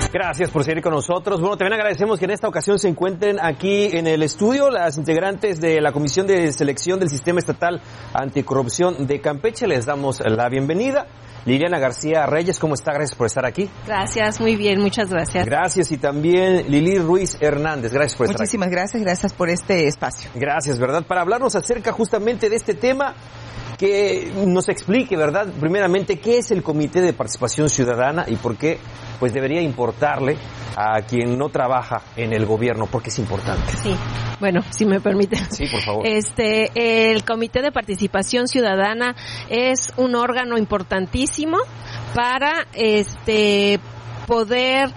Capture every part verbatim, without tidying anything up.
Gracias por seguir con nosotros. Bueno, también agradecemos que en esta ocasión se encuentren aquí en el estudio las integrantes de la Comisión de Selección del Sistema Estatal Anticorrupción de Campeche. Les damos la bienvenida. Liliana García Reyes, ¿cómo está? Gracias por estar aquí. Gracias, muy bien, muchas gracias. Gracias, y también Lili Ruiz Hernández, gracias por estar Muchísimas aquí. gracias, gracias por este espacio. Gracias, ¿verdad? Para hablarnos acerca justamente de este tema, que nos explique, ¿verdad? Primeramente, ¿qué es el Comité de Participación Ciudadana y por qué pues debería importarle a quien no trabaja en el gobierno? Porque es importante. Sí, bueno, si me permiten. Sí, por favor. Este, el Comité de Participación Ciudadana es un órgano importantísimo para este poder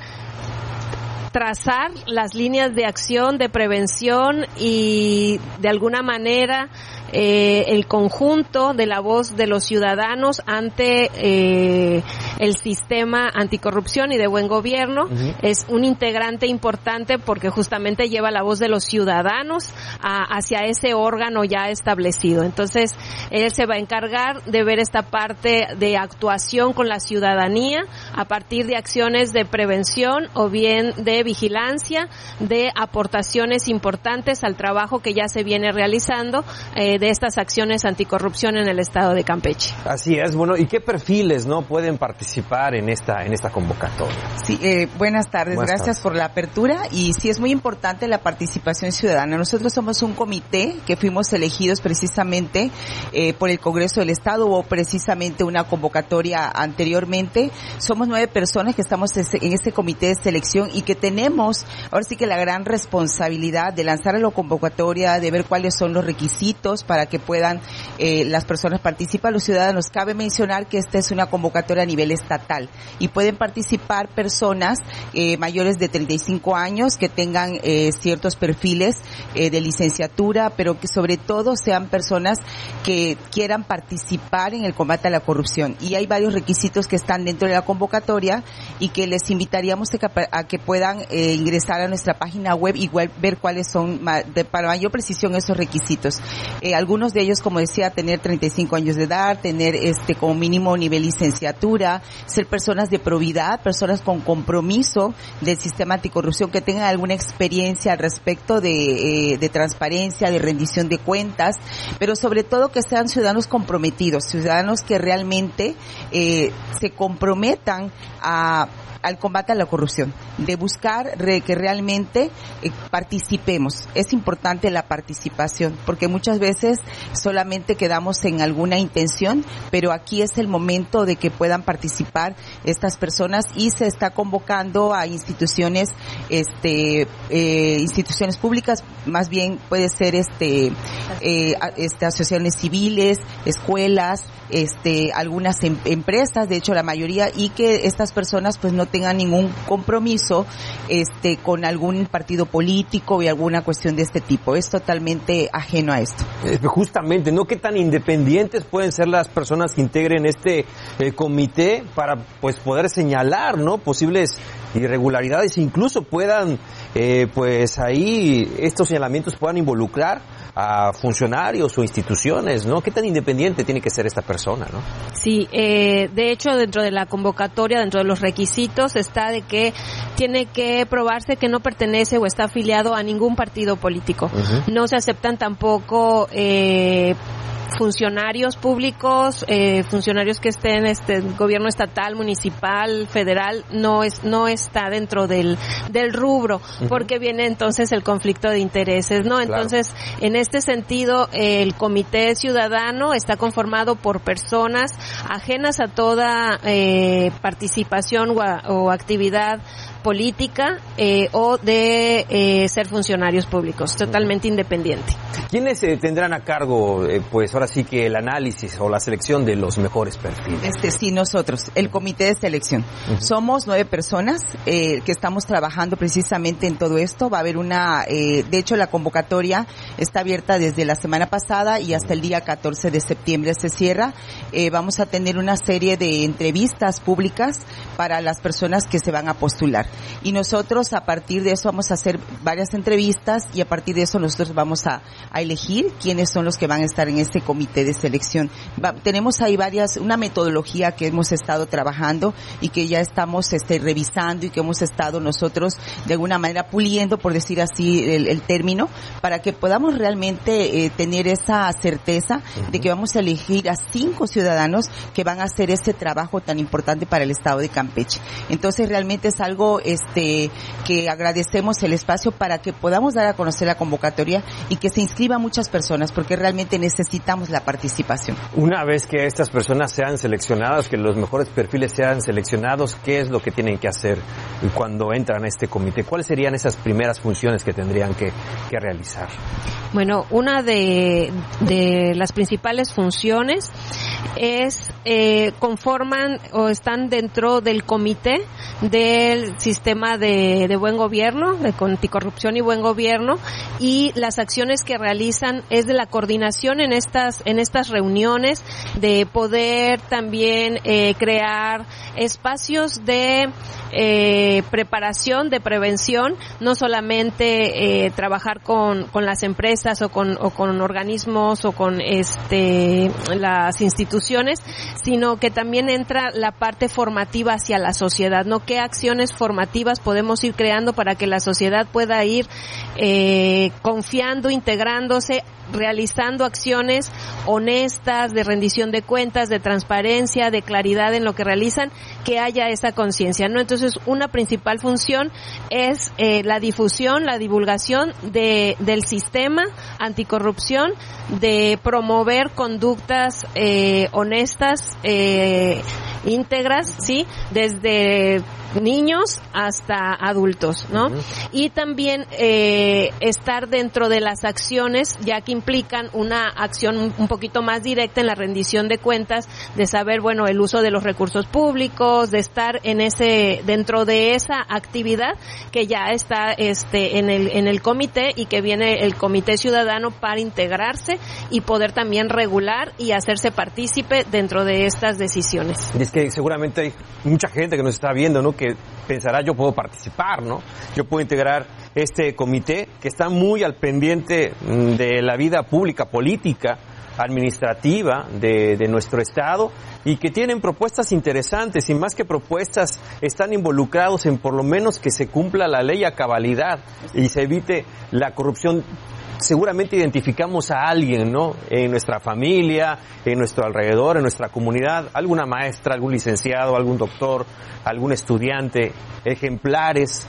trazar las líneas de acción, de prevención y de alguna manera eh, el conjunto de la voz de los ciudadanos ante eh, el sistema anticorrupción y de buen gobierno. Uh-huh. Es un integrante importante porque justamente lleva la voz de los ciudadanos a, hacia ese órgano ya establecido. Entonces, él se va a encargar de ver esta parte de actuación con la ciudadanía a partir de acciones de prevención o bien de vigilancia, de aportaciones importantes al trabajo que ya se viene realizando eh, de estas acciones anticorrupción en el estado de Campeche. Así es. Bueno, ¿y qué perfiles no pueden participar en esta en esta convocatoria? Sí, eh, buenas tardes, buenas gracias tardes. por la apertura. Y sí, es muy importante la participación ciudadana. Nosotros somos un comité que fuimos elegidos precisamente eh, por el Congreso del Estado. Hubo precisamente una convocatoria anteriormente. Somos nueve personas que estamos en este comité de selección y que tenemos ahora sí que la gran responsabilidad de lanzar la convocatoria, de ver cuáles son los requisitos para que puedan eh, las personas participar, los ciudadanos. Cabe mencionar que esta es una convocatoria a nivel estatal y pueden participar personas eh, mayores de treinta y cinco años que tengan eh, ciertos perfiles eh, de licenciatura, pero que sobre todo sean personas que quieran participar en el combate a la corrupción. Y hay varios requisitos que están dentro de la convocatoria y que les invitaríamos a que, a que puedan eh, ingresar a nuestra página web y ver cuáles son de, para mayor precisión esos requisitos. Eh, algunos de ellos, como decía, tener treinta y cinco años de edad, tener este como mínimo nivel licenciatura, ser personas de probidad, personas con compromiso del sistema anticorrupción, que tengan alguna experiencia al respecto de, eh, de transparencia, de rendición de cuentas, pero sobre todo que sean ciudadanos comprometidos, ciudadanos que realmente eh, se comprometan a al combate a la corrupción, de buscar re, que realmente eh, participemos. Es importante la participación, porque muchas veces solamente quedamos en alguna intención, pero aquí es el momento de que puedan participar estas personas y se está convocando a instituciones, este, eh, instituciones públicas, más bien puede ser este, eh, este asociaciones civiles, escuelas, este, algunas em, empresas, de hecho la mayoría, y que estas personas pues no tengan ningún compromiso este con algún partido político y alguna cuestión de este tipo. Es totalmente ajeno a esto. Eh, justamente, ¿no? ¿Qué tan independientes pueden ser las personas que integren este eh, comité para pues poder señalar, ¿no? posibles irregularidades, incluso puedan eh, pues ahí estos señalamientos puedan involucrar a funcionarios o instituciones, ¿no? ¿Qué tan independiente tiene que ser esta persona, no? Sí, eh, de hecho, dentro de la convocatoria, dentro de los requisitos, está de que tiene que probarse que no pertenece o está afiliado a ningún partido político. Uh-huh. No se aceptan tampoco eh, funcionarios públicos, eh, funcionarios que estén este gobierno estatal, municipal, federal, no es no está dentro del del rubro, uh-huh. porque viene entonces el conflicto de intereses, ¿no? Entonces, claro. En este sentido, el comité ciudadano está conformado por personas ajenas a toda eh, participación o, a, o actividad política eh, o de eh, ser funcionarios públicos, totalmente independiente. ¿Quiénes eh, tendrán a cargo, eh, pues ahora sí que el análisis o la selección de los mejores perfiles? Este sí, nosotros, el comité de selección. Uh-huh. Somos nueve personas eh, que estamos trabajando precisamente en todo esto. Va a haber una, eh, de hecho la convocatoria está abierta desde la semana pasada y hasta el día catorce de septiembre se cierra. Eh, vamos a tener una serie de entrevistas públicas para las personas que se van a postular. Y nosotros a partir de eso vamos a hacer varias entrevistas y a partir de eso nosotros vamos a, a elegir quiénes son los que van a estar en este comité de selección. Va, tenemos ahí varias, una metodología que hemos estado trabajando y que ya estamos este, revisando y que hemos estado nosotros de alguna manera puliendo, por decir así el, el término, para que podamos realmente eh, tener esa certeza uh-huh. de que vamos a elegir a cinco ciudadanos que van a hacer este trabajo tan importante para el estado de Campeche. Entonces realmente es algo este que agradecemos el espacio para que podamos dar a conocer la convocatoria y que se inscriban muchas personas, porque realmente necesitamos la participación. Una vez que estas personas sean seleccionadas, que los mejores perfiles sean seleccionados, ¿qué es lo que tienen que hacer cuando entran a este comité? ¿Cuáles serían esas primeras funciones que tendrían que, que realizar? Bueno, una de, de las principales funciones es eh, conforman o están dentro del comité del sistema de, de buen gobierno, de anticorrupción y buen gobierno, y las acciones que realizan es de la coordinación en estas en estas reuniones, de poder también eh, crear espacios de eh, preparación, de prevención, no solamente eh, trabajar con con las empresas o con o con organismos o con este las instituciones, sino que también entra la parte formativa hacia la sociedad, ¿no? ¿Qué acciones formativas podemos ir creando para que la sociedad pueda ir eh, confiando, integrándose, realizando acciones honestas, de rendición de cuentas, de transparencia, de claridad en lo que realizan, que haya esa conciencia, ¿no? Entonces, una principal función es eh, la difusión, la divulgación de del sistema anticorrupción, de promover conductas eh, honestas, eh, íntegras, ¿sí? Desde niños hasta adultos, ¿no? Uh-huh. Y también eh, estar dentro de las acciones, ya que implican una acción un poquito más directa en la rendición de cuentas, de saber, bueno, el uso de los recursos públicos, de estar en ese, dentro de esa actividad que ya está este en el en el comité y que viene el comité ciudadano para integrarse y poder también regular y hacerse partícipe dentro de estas decisiones. Y es que seguramente hay mucha gente que nos está viendo, ¿no? Que pensará, yo puedo participar, ¿no? Yo puedo integrar este comité que está muy al pendiente de la vida pública, política, administrativa de, de nuestro estado, y que tienen propuestas interesantes, y más que propuestas, están involucrados en por lo menos que se cumpla la ley a cabalidad y se evite la corrupción. Seguramente identificamos a alguien, ¿no? En nuestra familia, en nuestro alrededor, en nuestra comunidad, alguna maestra, algún licenciado, algún doctor, algún estudiante, ejemplares,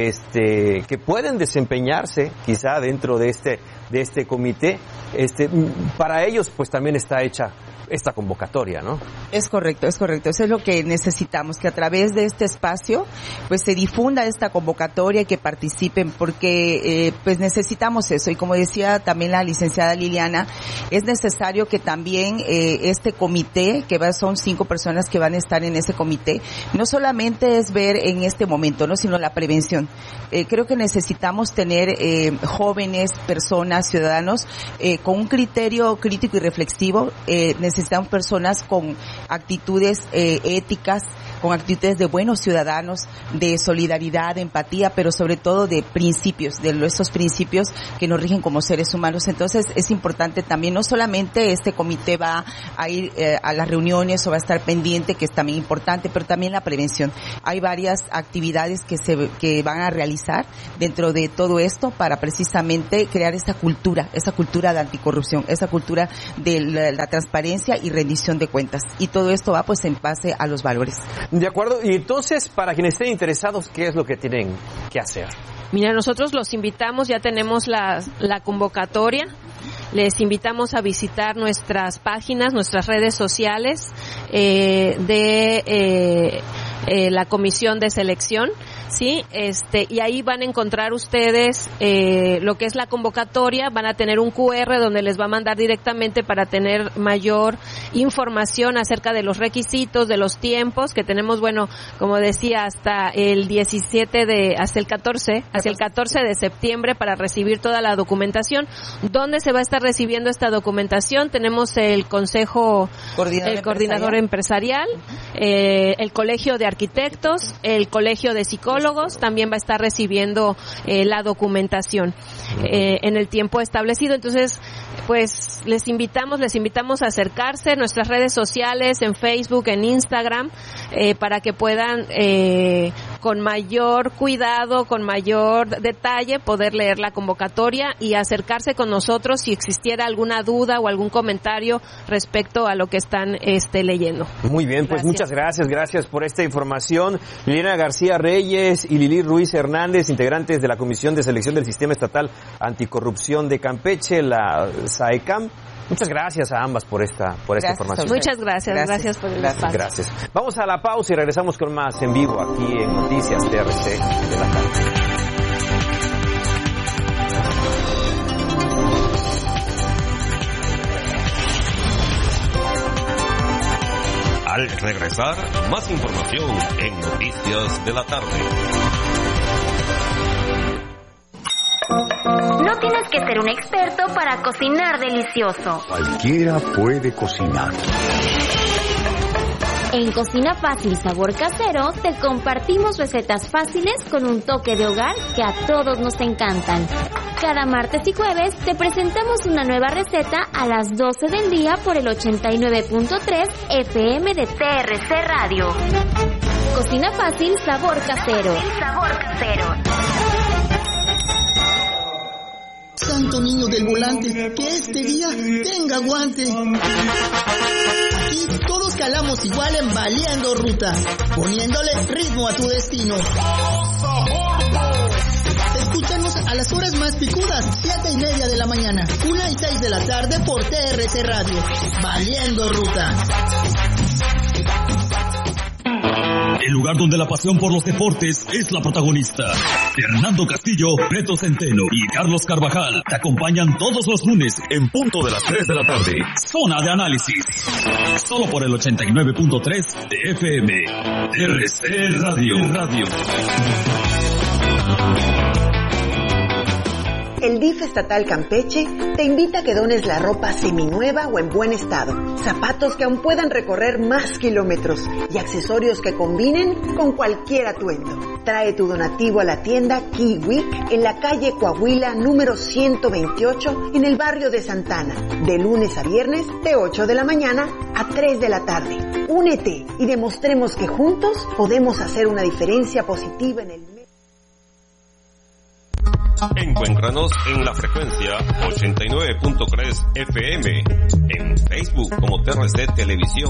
este, que pueden desempeñarse quizá dentro de este, de este comité. Este, para ellos, pues también está hecha esta convocatoria, ¿no? Es correcto, es correcto. Eso es lo que necesitamos, que a través de este espacio, pues se difunda esta convocatoria y que participen, porque eh, pues necesitamos eso. Y como decía también la licenciada Liliana, es necesario que también eh, este comité, que va, son cinco personas que van a estar en ese comité, no solamente es ver en este momento, no, sino la prevención. Eh, creo que necesitamos tener eh, jóvenes, personas, ciudadanos eh, con un criterio crítico y reflexivo. Eh, necesitamos personas con actitudes eh, éticas, con actitudes de buenos ciudadanos, de solidaridad, de empatía, pero sobre todo de principios, de esos principios que nos rigen como seres humanos. Entonces es importante también, no solamente este comité va a ir eh, a las reuniones o va a estar pendiente, que es también importante, pero también la prevención. Hay varias actividades que se que van a realizar dentro de todo esto para precisamente crear esa cultura, esa cultura de anticorrupción, esa cultura de la, la transparencia y rendición de cuentas. Y todo esto va pues en base a los valores. De acuerdo. Y entonces, para quienes estén interesados, ¿qué es lo que tienen que hacer? Mira, nosotros los invitamos, ya tenemos la, la convocatoria. Les invitamos a visitar nuestras páginas, nuestras redes sociales eh, de eh, eh, la Comisión de Selección, sí, este, y ahí van a encontrar ustedes eh, lo que es la convocatoria. Van a tener un cu erre donde les va a mandar directamente para tener mayor información acerca de los requisitos, de los tiempos que tenemos. Bueno, como decía, hasta el diecisiete de, hasta el catorce, hasta el catorce de septiembre para recibir toda la documentación. ¿Dónde se va a estar recibiendo esta documentación? Tenemos el Consejo, Coordinador el Coordinador Empresarial, empresarial uh-huh. eh, el Colegio de Arquitectos, el Colegio de Psicólogos también va a estar recibiendo eh, la documentación eh, en el tiempo establecido. Entonces, pues les invitamos, les invitamos a acercarse a nuestras redes sociales, en Facebook, en Instagram, eh, para que puedan eh, con mayor cuidado, con mayor detalle, poder leer la convocatoria y acercarse con nosotros si existiera alguna duda o algún comentario respecto a lo que están este, leyendo. Muy bien, pues gracias. Muchas gracias, gracias por esta información. Liliana García Reyes y Lili Ruiz Hernández, integrantes de la Comisión de Selección del Sistema Estatal Anticorrupción de Campeche, la SAECAM. Muchas gracias a ambas por esta por esta gracias, información. Muchas gracias, gracias, gracias por el espacio. Gracias. Vamos a la pausa y regresamos con más en vivo aquí en Noticias T R C de la tarde. Al regresar, más información en Noticias de la Tarde. No tienes que ser un experto para cocinar delicioso. Cualquiera puede cocinar. En Cocina Fácil Sabor Casero te compartimos recetas fáciles con un toque de hogar que a todos nos encantan. Cada martes y jueves te presentamos una nueva receta a las doce del día por el ochenta y nueve punto tres F M de T R C Radio. Cocina Fácil Sabor Casero. Sabor Casero. Santo niño del volante, que este día tenga guante. Aquí todos calamos igual en Baleando Ruta, poniéndole ritmo a tu destino. Escúchanos a las horas más picudas, siete y media de la mañana, una y seis de la tarde por T R C Radio. Baleando Ruta. El lugar donde la pasión por los deportes es la protagonista. Fernando Castillo, Beto Centeno y Carlos Carvajal te acompañan todos los lunes en punto de las tres de la tarde. Zona de análisis. Solo por el ochenta y nueve punto tres de F M. R C Radio. Radio. El D I F estatal Campeche te invita a que dones la ropa seminueva o en buen estado, zapatos que aún puedan recorrer más kilómetros y accesorios que combinen con cualquier atuendo. Trae tu donativo a la tienda Kiwi en la calle Coahuila número ciento veintiocho en el barrio de Santana, de lunes a viernes de ocho de la mañana a tres de la tarde. Únete y demostremos que juntos podemos hacer una diferencia positiva en el medio. Encuéntranos en la frecuencia ochenta y nueve punto tres F M, en Facebook como T R C Televisión